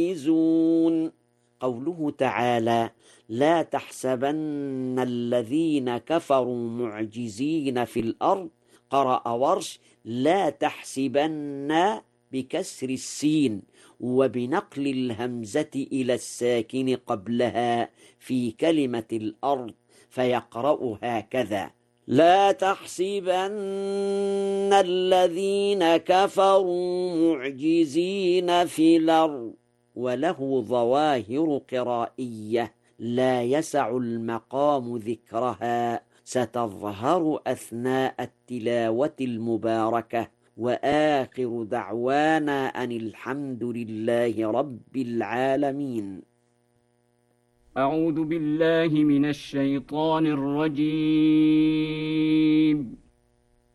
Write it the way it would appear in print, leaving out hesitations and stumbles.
يزون. قوله تعالى: لا تحسبن الذين كفروا معجزين في الأرض. قرأ ورش: لا تحسبن بكسر السين وبنقل الهمزة إلى الساكن قبلها في كلمة الأرض، فيقرأ هكذا: لا تحسبن الذين كفروا معجزين في الأرض. وله ظواهر قرائية لا يسع المقام ذكرها، ستظهر أثناء التلاوة المباركة. وآخر دعوانا أن الحمد لله رب العالمين. أعوذ بالله من الشيطان الرجيم.